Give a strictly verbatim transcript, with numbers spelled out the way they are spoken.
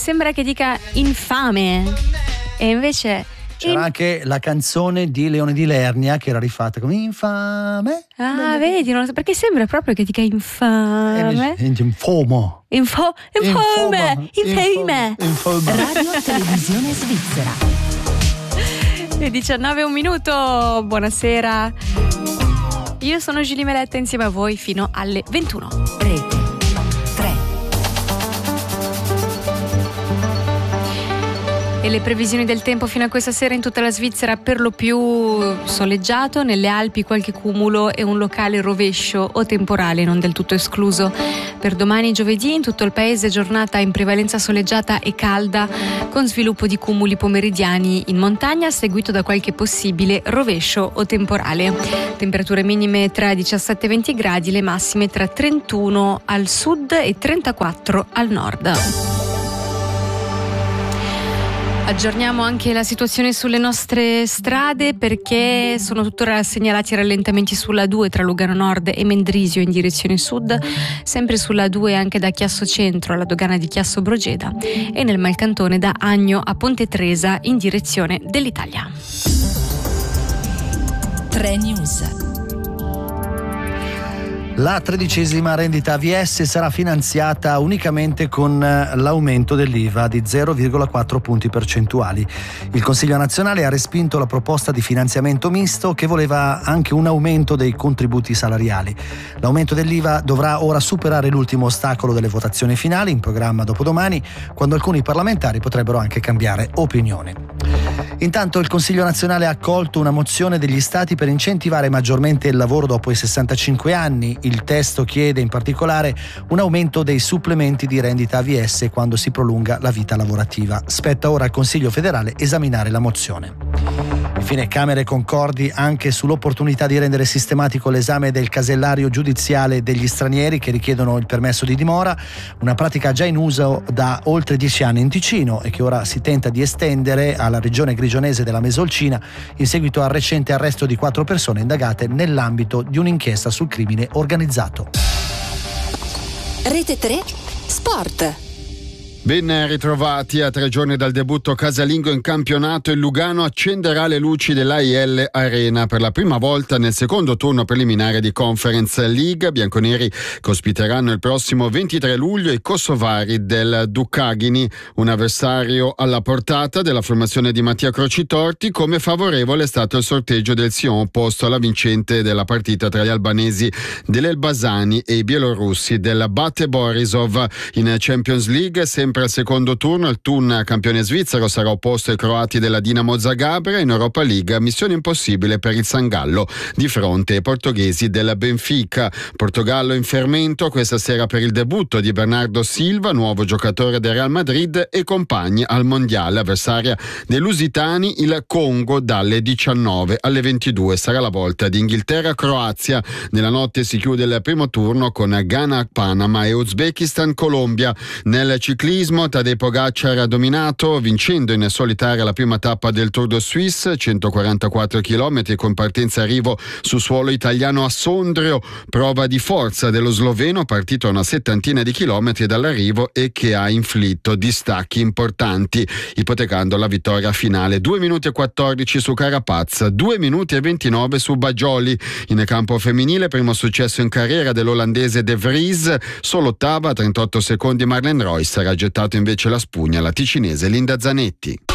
sembra che dica infame e invece c'era in... anche la canzone di Leone di Lernia che era rifatta come infame. Ah, vedi, non lo so, perché sembra proprio che dica infame. Eh, infomo. Info, infame, infame. Infame. Radio Televisione Svizzera. Le diciannove e un minuto, buonasera. Io sono Giulia Meletta insieme a voi fino alle ventuno. Rete tre. E le previsioni del tempo fino a questa sera in tutta la Svizzera per lo più soleggiato, nelle Alpi qualche cumulo e un locale rovescio o temporale non del tutto escluso. Per domani giovedì in tutto il paese giornata in prevalenza soleggiata e calda con sviluppo di cumuli pomeridiani in montagna seguito da qualche possibile rovescio o temporale. Temperature minime tra diciassette e venti gradi, le massime tra trentuno al sud e trentaquattro al nord. Aggiorniamo anche la situazione sulle nostre strade perché sono tuttora segnalati rallentamenti sulla due tra Lugano Nord e Mendrisio in direzione sud, sempre sulla due anche da Chiasso Centro alla dogana di Chiasso Brogeda e nel Malcantone da Agno a Ponte Tresa in direzione dell'Italia. tre News. La tredicesima rendita A V S sarà finanziata unicamente con l'aumento dell'I V A di zero virgola quattro punti percentuali. Il Consiglio nazionale ha respinto la proposta di finanziamento misto che voleva anche un aumento dei contributi salariali. L'aumento dell'I V A dovrà ora superare l'ultimo ostacolo delle votazioni finali in programma dopodomani, quando alcuni parlamentari potrebbero anche cambiare opinione. Intanto il Consiglio nazionale ha accolto una mozione degli Stati per incentivare maggiormente il lavoro dopo i sessantacinque anni. Il testo chiede in particolare un aumento dei supplementi di rendita A V S quando si prolunga la vita lavorativa. Spetta ora al Consiglio federale esaminare la mozione. Infine, Camere concordi anche sull'opportunità di rendere sistematico l'esame del casellario giudiziale degli stranieri che richiedono il permesso di dimora, una pratica già in uso da oltre dieci anni in Ticino e che ora si tenta di estendere alla regione grigionese della Mesolcina in seguito al recente arresto di quattro persone indagate nell'ambito di un'inchiesta sul crimine organizzato. Rete tre Sport. Ben ritrovati a tre giorni dal debutto casalingo in campionato. Il Lugano accenderà le luci dell'A I L Arena per la prima volta nel secondo turno preliminare di Conference League. Bianconeri che ospiteranno il prossimo ventitré luglio i kosovari del Ducagini, un avversario alla portata della formazione di Mattia Crocitorti. Come favorevole è stato il sorteggio del Sion opposto alla vincente della partita tra gli albanesi dell'Elbasani e i bielorussi del Bate Borisov. In Champions League, sempre al secondo turno, il Thun, campione svizzero, sarà opposto ai croati della Dinamo Zagabria. In Europa League, missione impossibile per il San Gallo di fronte ai portoghesi del Benfica. Portogallo in fermento questa sera per il debutto di Bernardo Silva, nuovo giocatore del Real Madrid e compagni al mondiale. Avversaria dei lusitani il Congo dalle diciannove alle ventidue. Sarà la volta di Inghilterra-Croazia. Nella notte si chiude il primo turno con Ghana-Panama e Uzbekistan-Colombia. Nel ciclismo Tadej Pogacar ha dominato vincendo in solitaria la prima tappa del Tour de Suisse, centoquarantaquattro chilometri con partenza e arrivo su suolo italiano a Sondrio, prova di forza dello sloveno partito a una settantina di chilometri dall'arrivo e che ha inflitto distacchi importanti, ipotecando la vittoria finale. due minuti e quattordici su Carapaz, due minuti e ventinove su Bagioli. In campo femminile, primo successo in carriera dell'olandese De Vries, solo ottava, trentotto secondi Marlen Royce, era gettato invece la spugna la ticinese Linda Zanetti.